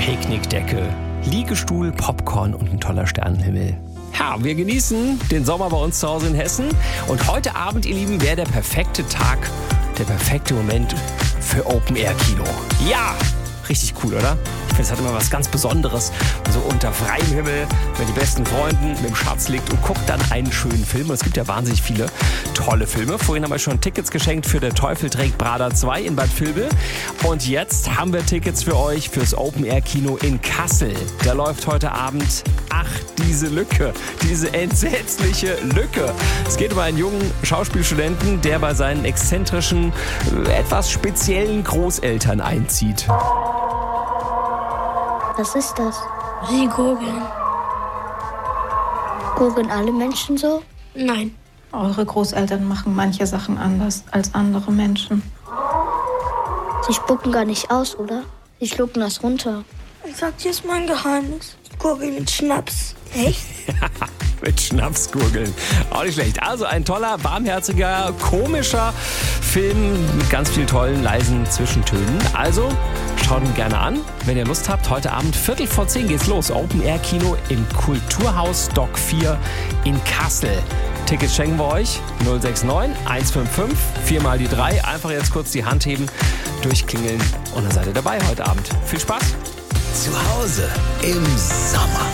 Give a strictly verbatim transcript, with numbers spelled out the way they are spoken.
Picknickdecke, Liegestuhl, Popcorn und ein toller Sternenhimmel. Ja, wir genießen den Sommer bei uns zu Hause in Hessen. Und heute Abend, ihr Lieben, wäre der perfekte Tag, der perfekte Moment für Open-Air-Kino. Ja, richtig cool, oder? Ich finde, es hat immer was ganz Besonderes. So unter freiem Himmel mit den besten Freunden, mit dem Schatz liegt und guckt dann einen schönen Film. Und es gibt ja wahnsinnig viele tolle Filme. Vorhin haben wir schon Tickets geschenkt für Der Teufel trägt Prada zwei in Bad Vilbel. Und jetzt haben wir Tickets für euch fürs Open-Air-Kino in Kassel. Da läuft heute Abend Ach, diese Lücke, diese entsetzliche Lücke. Es geht um einen jungen Schauspielstudenten, der bei seinen exzentrischen, etwas speziellen Großeltern einzieht. Was ist das? Sie gurgeln. Gurgeln alle Menschen so? Nein. Eure Großeltern machen manche Sachen anders als andere Menschen. Sie spucken gar nicht aus, oder? Sie schlucken das runter. Ich sag dir jetzt mal ein Geheimnis. Ich gurgel mit Schnaps. Echt? Mit Schnaps gurgeln. Auch nicht schlecht. Also ein toller, warmherziger, komischer Film mit ganz vielen tollen, leisen Zwischentönen. Also schaut ihn gerne an, wenn ihr Lust habt. Heute Abend Viertel vor zehn geht's los. Open-Air-Kino im Kulturhaus Dock vier in Kassel. Tickets schenken wir euch. null sechs neun eins fünf fünf vier mal die drei. Einfach jetzt kurz die Hand heben, durchklingeln und dann seid ihr dabei heute Abend. Viel Spaß. Zu Hause im Sommer.